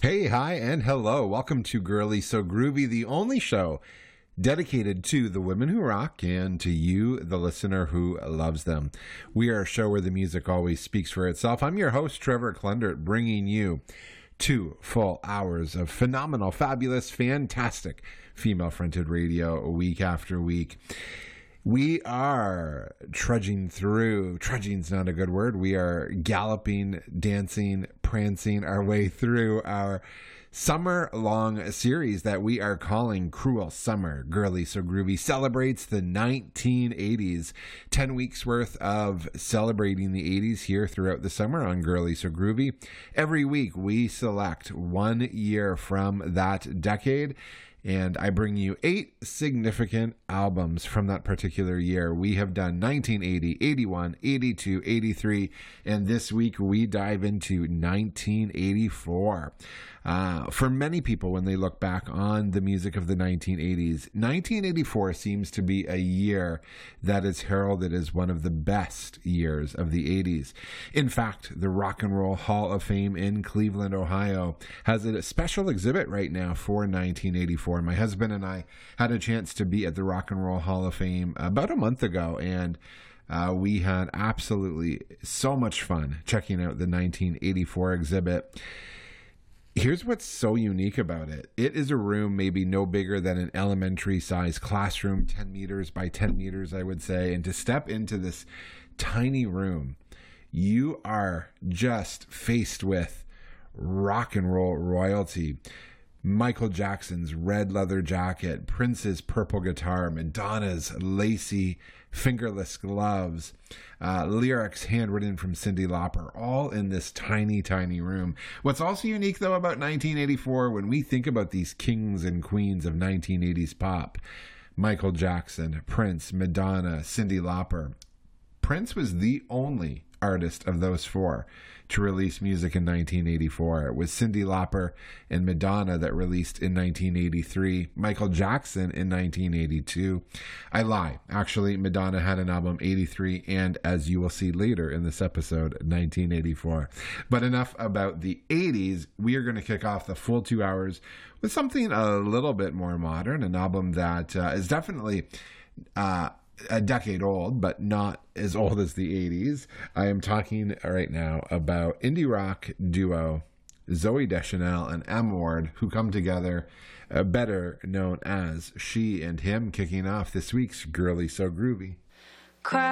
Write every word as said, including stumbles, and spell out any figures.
Hey, hi, and hello. Welcome to Girly So Groovy, the only show dedicated to the women who rock and to you, the listener who loves them. We are a show where the music always speaks for itself. I'm your host, Trevor Klendert, bringing you two full hours of phenomenal, fabulous, fantastic female-fronted radio week after week. We are trudging through, trudging's not a good word, we are galloping, dancing, prancing our way through our summer-long series that we are calling Cruel Summer. Girly So Groovy celebrates the nineteen eighties. Ten weeks worth of celebrating the eighties here throughout the summer on Girly So Groovy. Every week we select one year from that decade, and I bring you eight significant albums from that particular year. We have done nineteen eighty, eighty-one, eighty-two, eighty-three, and this week we dive into nineteen eighty-four. Uh, for many people, when they look back on the music of the nineteen eighties, nineteen eighty-four seems to be a year that is heralded as one of the best years of the eighties. In fact, the Rock and Roll Hall of Fame in Cleveland, Ohio, has a special exhibit right now for nineteen eighty-four. My husband and I had a chance to be at the Rock and Roll Hall of Fame about a month ago, and uh, we had absolutely so much fun checking out the nineteen eighty-four exhibit. Here's what's so unique about it. It is a room maybe no bigger than an elementary size classroom, ten meters by ten meters, I would say. And to step into this tiny room, you are just faced with rock and roll royalty. Michael Jackson's red leather jacket, Prince's purple guitar, Madonna's lacy fingerless gloves, uh, lyrics handwritten from Cyndi Lauper, all in this tiny, tiny room. What's also unique, though, about nineteen eighty-four, when we think about these kings and queens of nineteen eighties pop, Michael Jackson, Prince, Madonna, Cyndi Lauper, Prince was the only artist of those four to release music in nineteen eighty-four. It was Cyndi Lauper and Madonna that released in nineteen eighty-three, Michael Jackson in nineteen eighty-two. I lie. Actually, Madonna had an album eighty-three and, as you will see later in this episode, nineteen eighty-four. But enough about the eighties. We are going to kick off the full two hours with something a little bit more modern, an album that uh, is definitely uh, a decade old, but not as old as the eighties. I am talking right now about indie rock duo Zooey Deschanel and M Ward, who come together, uh, better known as She and Him, kicking off this week's Girly So Groovy. Cry